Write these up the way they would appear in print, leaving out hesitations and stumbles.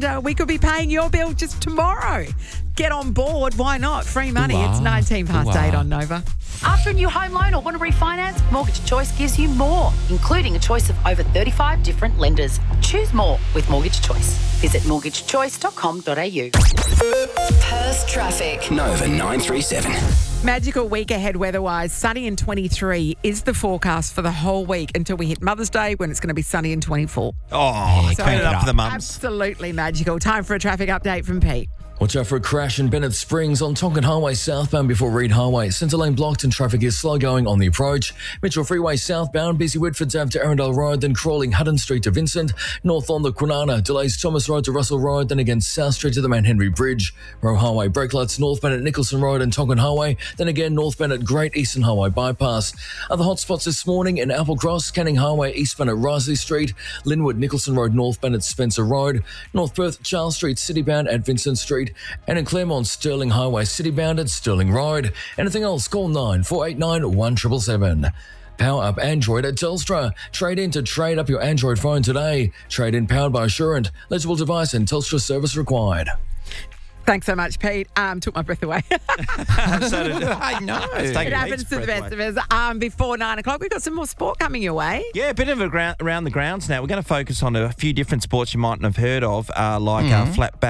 and we could be paying your bill just tomorrow. Get on board. Why not? Free money. It's 19 past 8 on Nova. After a new home loan or want to refinance, Mortgage Choice gives you more, including a choice of over 35 different lenders. Choose more with Mortgage Choice. Visit mortgagechoice.com.au. Perth traffic. Nova 937. Magical week ahead weather-wise. Sunny and 23 is the forecast for the whole week until we hit Mother's Day when it's going to be sunny and 24. Oh, clean it up for the mums. Absolutely magical. Time for a traffic update from Pete. Watch out for a crash in Bennett Springs on Tonkin Highway southbound before Reed Highway. Centre lane blocked and traffic is slow going on the approach. Mitchell Freeway southbound, busy Whitford's Ave to Arundel Road, then crawling Hutton Street to Vincent. North on the Kwinana, delays Thomas Road to Russell Road, then again South Street to the Mount Henry Bridge. Roe Highway brake lights north Bennett Nicholson Road and Tonkin Highway, then again North Bennett Great Eastern Highway bypass. Other hotspots this morning in Applecross, Canning Highway east Bennett Risley Street, Linwood Nicholson Road North Bennett Spencer Road, North Perth Charles Street citybound at Vincent Street, and in Claremont Stirling Highway citybound at Stirling Road. Anything else, call 9489 1777. Power up Android at Telstra. Trade in to trade up your Android phone today. Trade in powered by Assurant. Legible device and Telstra service required. Thanks so much, Pete. Took my breath away. So did I know. It happens to the best of us. Before 9 o'clock, we've got some more sport coming your way. Yeah, a bit of around the grounds now. We're going to focus on a few different sports you mightn't have heard of, like flat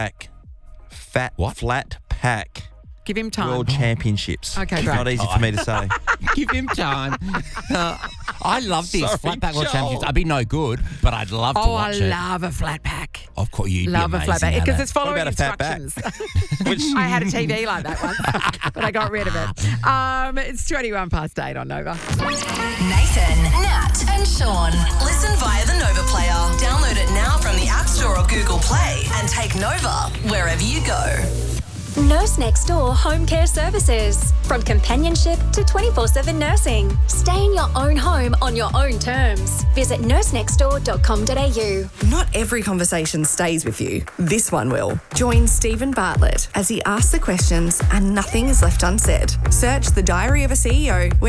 pack. Give him time. World Championships. Okay, It's great. not easy for me to say. Give him time. I love this. Sorry, Flat pack World Joel. Championships. I'd be no good, but I'd love to watch it. Love a flat pack. Of course, you'd Love be a amazing flat pack. at Because it. it's following What about a fat back? instructions. I had a TV like that once, but I got rid of it. It's 21 past 8 on Nova. Nathan, Nat, and Sean. Listen via the Nova Player. Download it now from the App Store or Google Play and take Nova wherever you go. Nurse Next Door Home Care Services. From companionship to 24/7 nursing. Stay in your own home on your own terms. Visit nursenextdoor.com.au. Not every conversation stays with you. This one will. Join Stephen Bartlett as he asks the questions and nothing is left unsaid. Search The Diary of a CEO where